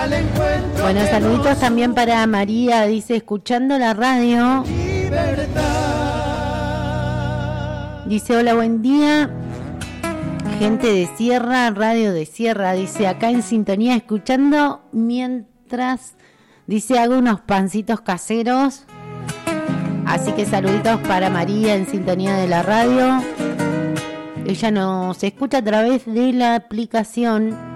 Bueno, saluditos también para María, dice, escuchando la radio. Dice, hola, buen día. Gente de Sierra, radio de Sierra, dice, acá en sintonía escuchando mientras, dice, hago unos pancitos caseros. Así que saluditos para María en sintonía de la radio. Ella nos escucha a través de la aplicación